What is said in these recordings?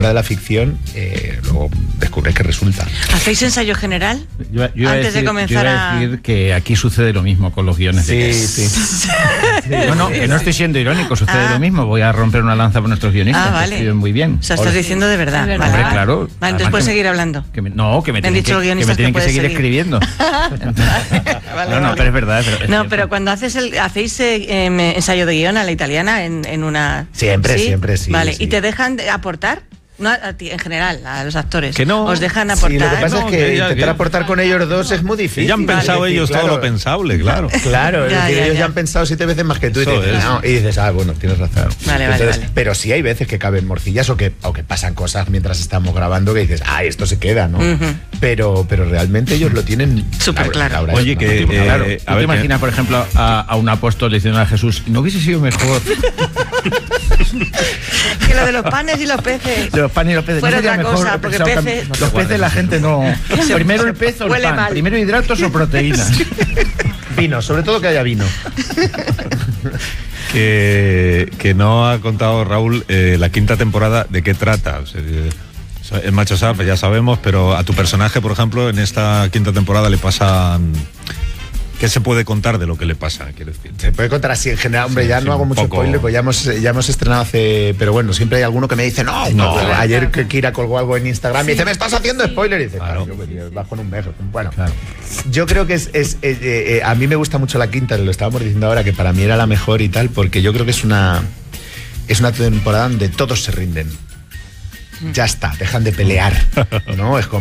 de la ficción, luego descubres que resulta. ¿Hacéis ensayo general? Yo antes de comenzar a decir que aquí sucede lo mismo con los guiones. Sí. No, que no estoy siendo irónico, sucede lo mismo. Voy a romper una lanza por nuestros guionistas, vale. que escriben muy bien. O sea, estás diciendo de verdad. Vale. Hombre, claro. Vale, entonces puedes seguir hablando. Que me tienen que seguir escribiendo. Pero es verdad. Pero cuando hacéis ensayo de guión a la italiana en una... Siempre, sí. Vale, sí. ¿Y te dejan aportar? No a ti, en general, a los actores. Que no. ¿Os dejan aportar? Sí, lo que pasa es que intentar aportar con ellos dos es muy difícil. Ya han pensado ellos todo lo pensable, claro. Claro, ellos ya han pensado 7 veces más que tú. Y dices, bueno, tienes razón. Vale. Pero sí hay veces que caben morcillas o que pasan cosas mientras estamos grabando que dices, esto se queda, ¿no? Pero realmente ellos lo tienen súper claro. Oye, que... ¿Tú te imaginas, por ejemplo, a un apóstol diciendo a Jesús, ¿no hubiese sido mejor? Que lo de los panes y los peces. Los panes y los peces. Fuera no sería otra mejor, cosa, porque peces... Los peces la gente no... Primero el pez o el pan. Mal. Primero hidratos o proteínas. Vino, sobre todo que haya vino. Que no ha contado Raúl la quinta temporada de qué trata. El macho Sarf, ya sabemos, pero a tu personaje, por ejemplo, en esta quinta temporada le pasa... ¿Qué se puede contar de lo que le pasa? Quiero decir. Se puede contar así en general, hombre, ya no hago mucho spoiler, pues ya hemos estrenado hace... Pero bueno, siempre hay alguno que me dice, no. Ayer Kira colgó algo en Instagram y dice, me estás haciendo spoiler. Y dice, claro, vas con un mejo. Bueno, claro. Yo creo que a mí me gusta mucho la quinta, lo estábamos diciendo ahora, que para mí era la mejor y tal, porque yo creo que es una temporada donde todos se rinden. Ya está, dejan de pelear, ¿no? Es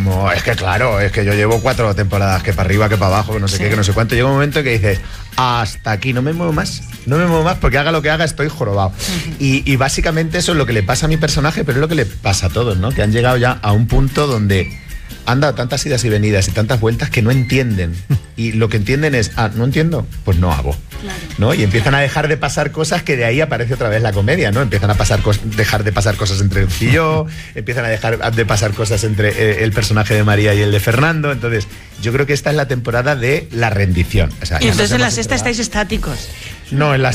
que yo llevo 4 temporadas, que para arriba, que para abajo, que no sé qué, que no sé cuánto. Llega un momento que dices, hasta aquí, no me muevo más, porque haga lo que haga, estoy jorobado. Y básicamente eso es lo que le pasa a mi personaje, pero es lo que le pasa a todos, ¿no? Que han llegado ya a un punto donde han dado tantas idas y venidas y tantas vueltas que no entienden. Y lo que entienden es, no entiendo, pues no hago. Claro. ¿No? Y empiezan a dejar de pasar cosas, que de ahí aparece otra vez la comedia, ¿no? Empiezan a dejar de pasar cosas entre Elci y yo, empiezan a dejar de pasar cosas entre el personaje de María y el de Fernando. Entonces, yo creo que esta es la temporada de la rendición. O sea, y entonces en la sexta estáis estáticos. No, en la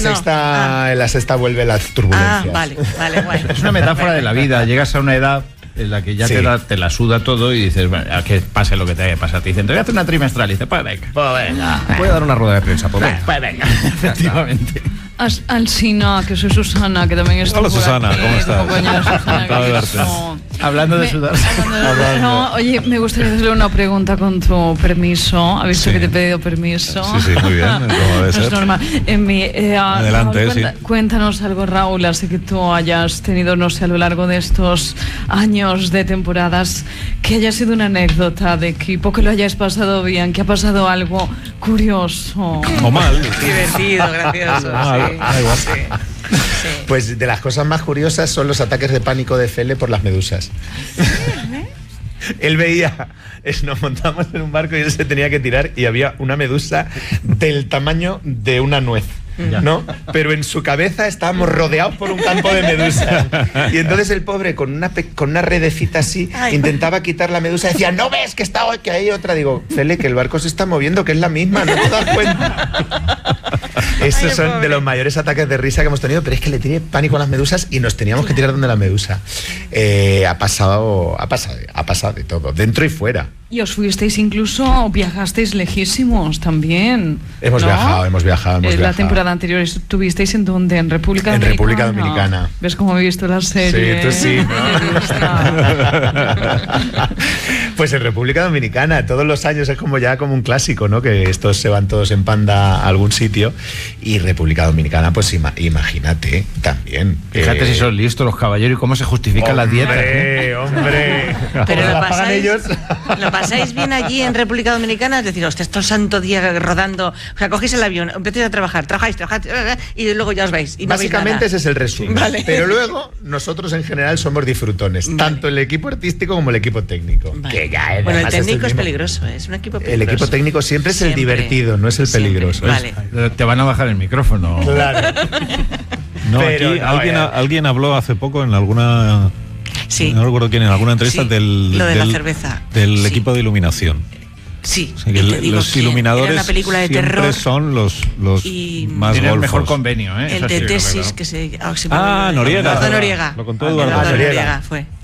sexta vuelve la turbulencia. Vale, guay. Es una metáfora de la vida. Llegas a una edad en la que ya te la suda todo y dices, bueno, a que pase lo que te pasa. Te dicen, te voy a hacer una trimestral. Y dices, pues venga. Voy a dar una rueda de prensa, pues venga. Efectivamente. Alsina, que soy Susana, que también está. Hola, Susana, aquí, ¿cómo estás? Compañera Susana, de verte. Hablando de sudar. No, oye, me gustaría hacerle una pregunta con tu permiso. ¿Ha visto que te he pedido permiso? Sí, muy bien. ¿Cómo debe ser? Es normal. Adelante, Raúl, cuéntanos algo, Raúl, así que tú hayas tenido, no sé, a lo largo de estos años de temporadas, que haya sido una anécdota de equipo, que lo hayáis pasado bien, que ha pasado algo curioso. O mal. Divertido, gracioso. Sí. Pues de las cosas más curiosas son los ataques de pánico de Fele por las medusas. Él veía, nos montamos en un barco y él se tenía que tirar y había una medusa del tamaño de una nuez. ¿No? Pero en su cabeza estábamos rodeados por un campo de medusas. Y entonces el pobre, con una redecita así, intentaba quitar la medusa. Decía, ¿no ves que hay otra? Digo, Fele, que el barco se está moviendo, que es la misma, ¿no te das cuenta? Estos son de los mayores ataques de risa que hemos tenido, pero es que le tiene pánico a las medusas y nos teníamos que tirar donde la medusa. Ha pasado de todo, dentro y fuera. Y os fuisteis incluso, viajasteis lejísimos también. Hemos viajado. La temporada anterior estuvisteis ¿en dónde? ¿En República Dominicana? En República Dominicana. ¿Ves cómo he visto la serie? Sí, tú sí, ¿no? Pues en República Dominicana, todos los años es como un clásico, ¿no? Que estos se van todos en panda a algún sitio. Y República Dominicana, pues imagínate también. Fíjate si son listos los caballeros y cómo se justifican las dietas. Hombre. Pero lo pagan ellos. ¿Lo pasáis bien allí en República Dominicana? Es decir, hostia, esto santo día rodando. O sea, cogéis el avión, empezáis a trabajáis y luego ya os vais. Y básicamente ese es el resumen. Vale. Pero luego, nosotros en general somos disfrutones, tanto el equipo artístico como el equipo técnico. Vale. Que ya bueno, el técnico es peligroso, es un equipo peligroso. El equipo técnico siempre es el divertido, no es el peligroso. Vale. Te van a bajar el micrófono. Claro. No, pero aquí alguien habló hace poco en alguna... Sí. No recuerdo quién, en alguna entrevista lo de la cerveza. Del equipo de iluminación. Sí, o sea, que los iluminadores era una película de siempre terror, son los más tiene golfos. El mejor convenio, ¿eh? El de tesis que se... Noriega. Noriega. Lo contó Eduardo Noriega fue.